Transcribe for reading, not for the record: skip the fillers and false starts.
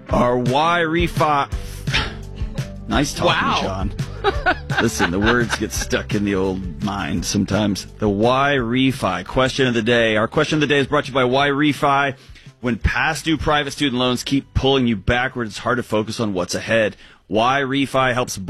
Our Y refi. Nice talking, Sean. Listen, the words get stuck in the old mind sometimes. The Y refi question of the day. Our question of the day is brought to you by Y refi. When past due private student loans keep pulling you backwards, it's hard to focus on what's ahead. Y refi helps